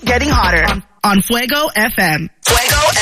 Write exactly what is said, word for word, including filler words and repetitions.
keep getting hotter on, on Fuego F M. Fuego